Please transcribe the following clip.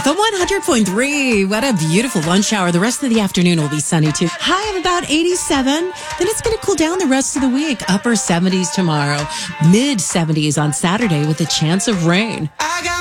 The 100.3. What a beautiful lunch hour. The rest of the afternoon will be sunny too. High of about 87. Then it's going to cool down the rest of the week. Upper 70s tomorrow. Mid 70s on Saturday with a chance of rain.